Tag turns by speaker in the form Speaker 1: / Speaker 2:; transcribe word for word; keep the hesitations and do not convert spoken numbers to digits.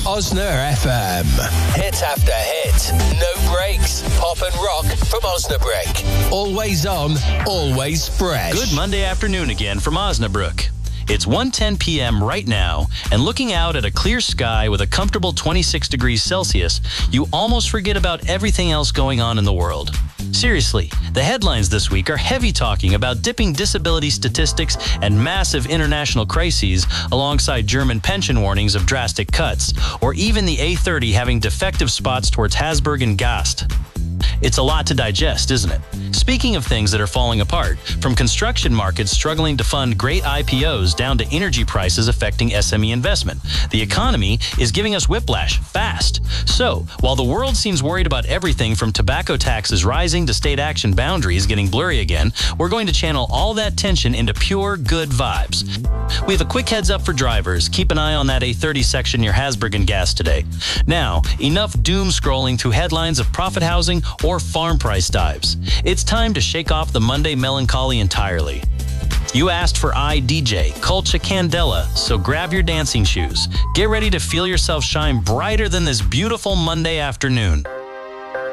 Speaker 1: Osner F M. Hit after hit. No breaks. Pop and rock from Osnabrück. Always on, always fresh.
Speaker 2: Good Monday afternoon again from Osnabrück. It's one ten p.m. right now, and looking out at a clear sky with a comfortable twenty-six degrees Celsius, you almost forget about everything else going on in the world. Seriously, the headlines this week are heavy talking about dipping disability statistics and massive international crises alongside German pension warnings of drastic cuts, or even the A thirty having defective spots towards Hasburg and Gast. It's a lot to digest, isn't it? Speaking of things that are falling apart, from construction markets struggling to fund great I P Os down to energy prices affecting S M E investment, the economy is giving us whiplash fast. So, while the world seems worried about everything from tobacco taxes rising to state action boundaries getting blurry again, we're going to channel all that tension into pure good vibes. We have a quick heads up for drivers. Keep an eye on that A thirty section near Hasburg and Gast today. Now, enough doom scrolling through headlines of profit housing or farm price dives. It's time to shake off the Monday melancholy entirely. You asked for I D J, Colcha Candela, so grab your dancing shoes. Get ready to feel yourself shine brighter than this beautiful Monday afternoon.